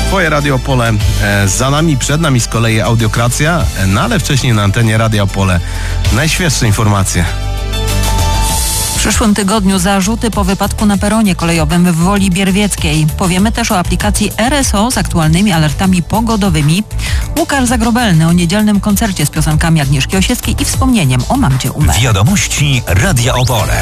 Twoje Radio Opole za nami, przed nami z kolei Audiokracja, no ale wcześniej na antenie Radia Opole najświeższe informacje. W przyszłym tygodniu zarzuty po wypadku na peronie kolejowym w Woli Bierwieckiej. Powiemy też o aplikacji RSO z aktualnymi alertami pogodowymi. Łukasz Zagrobelny o niedzielnym koncercie z piosenkami Agnieszki Osieckiej i wspomnieniem o Magdzie Umer. Wiadomości Radia Opole.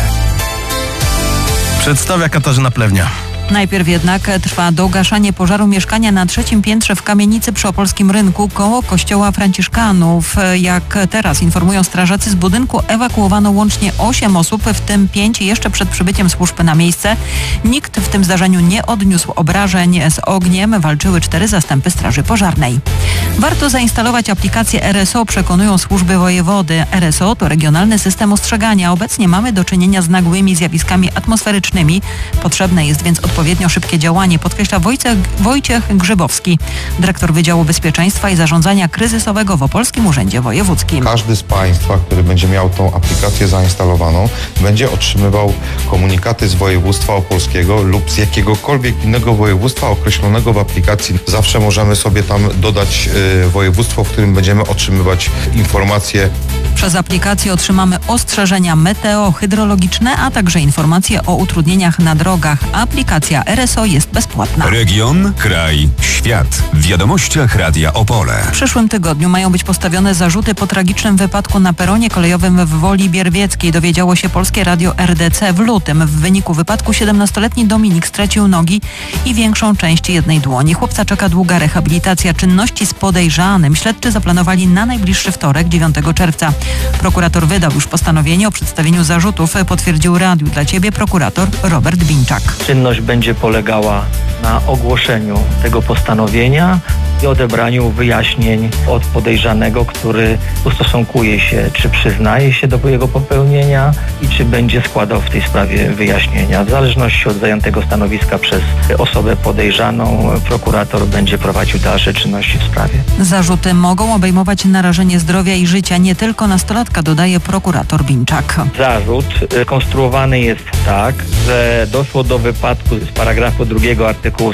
Przedstawia Katarzyna Plewnia. Najpierw jednak trwa dogaszanie pożaru mieszkania na 3. piętrze w kamienicy przy Opolskim Rynku koło kościoła Franciszkanów. Jak teraz informują strażacy, z budynku ewakuowano łącznie 8 osób, w tym 5 jeszcze przed przybyciem służb na miejsce. Nikt w tym zdarzeniu nie odniósł obrażeń. Z ogniem walczyły 4 zastępy straży pożarnej. Warto zainstalować aplikację RSO, przekonują służby wojewody. RSO to regionalny system ostrzegania. Obecnie mamy do czynienia z nagłymi zjawiskami atmosferycznymi. Potrzebne jest więc odpowiednio szybkie działanie, podkreśla Wojciech Grzybowski, dyrektor Wydziału Bezpieczeństwa i Zarządzania Kryzysowego w Opolskim Urzędzie Wojewódzkim. Każdy z Państwa, który będzie miał tą aplikację zainstalowaną, będzie otrzymywał komunikaty z województwa opolskiego lub z jakiegokolwiek innego województwa określonego w aplikacji. Zawsze możemy sobie tam dodać województwo, w którym będziemy otrzymywać informacje. Przez aplikację otrzymamy ostrzeżenia meteo-hydrologiczne, a także informacje o utrudnieniach na drogach. Aplikacja RSO jest bezpłatna. Region, kraj, świat. W wiadomościach Radia Opole. W przyszłym tygodniu mają być postawione zarzuty po tragicznym wypadku na peronie kolejowym w Woli Bierwieckiej. Dowiedziało się Polskie Radio RDC. W lutym w wyniku wypadku 17-letni Dominik stracił nogi i większą część jednej dłoni. Chłopca czeka długa rehabilitacja. Czynności z podejrzanym śledczy zaplanowali na najbliższy wtorek, 9 czerwca. Prokurator wydał już postanowienie o przedstawieniu zarzutów, potwierdził Radiu dla Ciebie prokurator Robert Binczak. Czynność będzie polegała na ogłoszeniu tego postanowienia i odebraniu wyjaśnień od podejrzanego, który ustosunkuje się, czy przyznaje się do jego popełnienia i czy będzie składał w tej sprawie wyjaśnienia. W zależności od zajętego stanowiska przez osobę podejrzaną, prokurator będzie prowadził dalsze czynności w sprawie. Zarzuty mogą obejmować narażenie zdrowia i życia nie tylko nastolatka, dodaje prokurator Binczak. Zarzut konstruowany jest tak, że doszło do wypadku z paragrafu 2 artykułu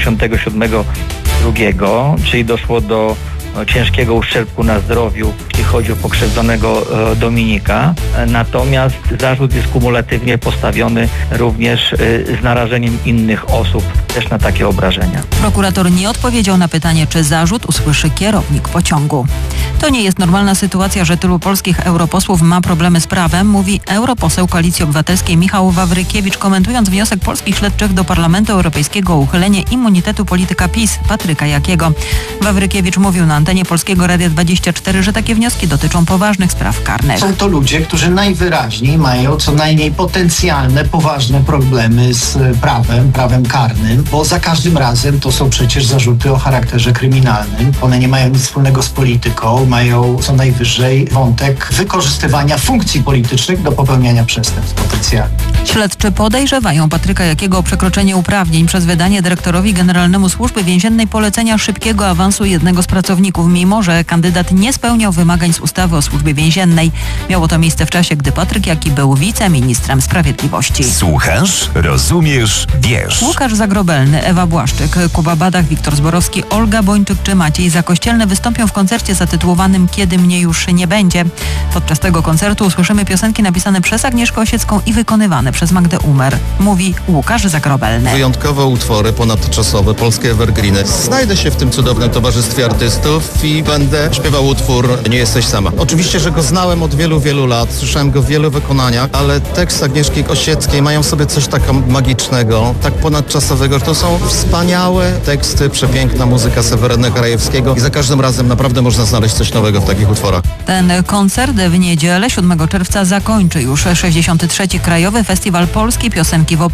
177 drugiego, czyli doszło do ciężkiego uszczerbku na zdrowiu, jeśli chodzi o pokrzywdzonego Dominika. Natomiast zarzut jest kumulatywnie postawiony również z narażeniem innych osób też na takie obrażenia. Prokurator nie odpowiedział na pytanie, czy zarzut usłyszy kierownik pociągu. To nie jest normalna sytuacja, że tylu polskich europosłów ma problemy z prawem, mówi europoseł Koalicji Obywatelskiej Michał Wawrykiewicz, komentując wniosek polskich śledczych do Parlamentu Europejskiego o uchylenie immunitetu polityka PiS Patryka Jakiego. Wawrykiewicz mówił na antenie Polskiego Radia 24, że takie wnioski dotyczą poważnych spraw karnych. Są to ludzie, którzy najwyraźniej mają co najmniej potencjalne, poważne problemy z prawem karnym, bo za każdym razem to są przecież zarzuty o charakterze kryminalnym. One nie mają nic wspólnego z polityką, mają co najwyżej wątek wykorzystywania funkcji politycznych do popełniania przestępstw potencjalnie. Śledczy podejrzewają Patryka Jakiego o przekroczenie uprawnień przez wydanie dyrektorowi generalnemu Służby Więziennej polecenia szybkiego awansu jednego z pracowników, mimo że kandydat nie spełniał wymagań z ustawy o Służbie Więziennej. Miało to miejsce w czasie, gdy Patryk Jaki był wiceministrem sprawiedliwości. Słuchasz, rozumiesz, wiesz. Łukasz Zagrobelny, Ewa Błaszczyk, Kuba Badach, Wiktor Zborowski, Olga Bończyk czy Maciej Zakościelny wystąpią w koncercie zatytułowanym Kiedy mnie już nie będzie. Podczas tego koncertu usłyszymy piosenki napisane przez Agnieszkę Osiecką i wykonywane przez Magdę Umer, mówi Łukasz Zagrobelny. Wyjątkowe utwory, ponadczasowe, polskie evergreeny. Znajdę się w tym cudownym towarzystwie artystów i będę śpiewał utwór Nie jesteś sama. Oczywiście, że go znałem od wielu, wielu lat, słyszałem go w wielu wykonaniach, ale tekst Agnieszki Osieckiej mają w sobie coś tak magicznego, tak ponadczasowego. To są wspaniałe teksty, przepiękna muzyka Seweryna Krajewskiego i za każdym razem naprawdę można znaleźć coś nowego w takich utworach. Ten koncert w niedzielę 7 czerwca zakończy już 63. Krajowy Festiwal Polskiej Piosenki w Opolu.